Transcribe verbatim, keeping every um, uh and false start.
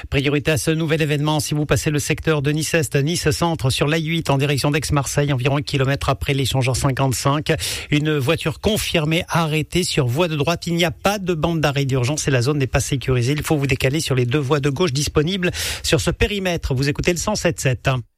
Priorité à ce nouvel événement si vous passez le secteur de Nice-Est, Nice-Centre sur l'A huit en direction d'Aix-Marseille, environ un kilomètre après l'échangeur cinquante-cinq. Une voiture confirmée arrêtée sur voie de droite. Il n'y a pas de bande d'arrêt d'urgence et la zone n'est pas sécurisée. Il faut vous décaler sur les deux voies de gauche disponibles sur ce périmètre. Vous écoutez le cent sept sept.